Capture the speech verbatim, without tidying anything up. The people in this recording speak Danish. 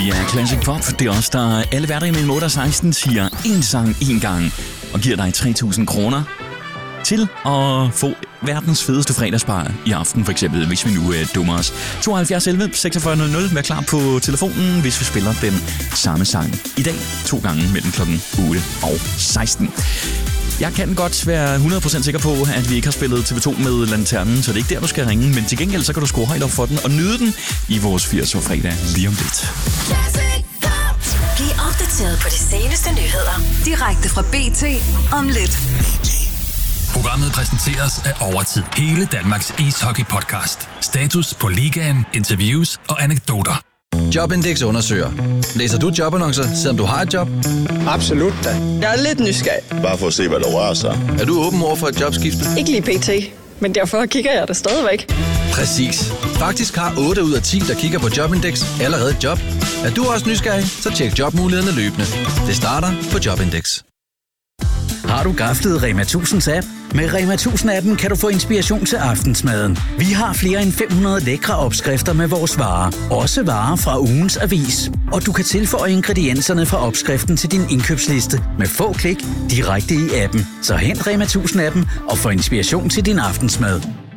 Vi er Classic Pop. Det er os, der alle hverdage mellem otte og seksten siger en sang en gang og giver dig tre tusind kroner til at få verdens fedeste fredagsbar i aften, for eksempel, hvis vi nu øh, dummer os. tooghalvfjerds elleve seksogfyrre nul nul. Vær klar på telefonen, hvis vi spiller den samme sang i dag, to gange mellem klokken otte og seksten. Jeg kan godt være hundrede procent sikker på, at vi ikke har spillet T V to med Lanternen, så det er ikke der, du skal ringe. Men til gengæld, så kan du score højt op for den og nyde den i vores firs-år fredag lige om lidt. Bliv opdateret på de seneste nyheder direkte fra B T om lidt. Programmet præsenteres af Overtid. Hele Danmarks ishockey-podcast. Status på ligaen, interviews og anekdoter. Jobindex undersøger. Læser du jobannoncer, selvom du har et job? Absolut da. Jeg er lidt nysgerrig. Bare for at se, hvad der rører sig. Er du åben over for et jobskifte? Ikke lige pt, men derfor kigger jeg det stadigvæk. Præcis. Faktisk har otte ud af ti, der kigger på Jobindex, allerede et job. Er du også nysgerrig, så tjek jobmulighederne løbende. Det starter på Jobindex. Har du gaflet Rema tusinds app? Med Rema tusind-appen kan du få inspiration til aftensmaden. Vi har flere end fem hundrede lækre opskrifter med vores varer. Også varer fra ugens avis. Og du kan tilføje ingredienserne fra opskriften til din indkøbsliste med få klik direkte i appen. Så hent Rema tusind-appen og få inspiration til din aftensmad.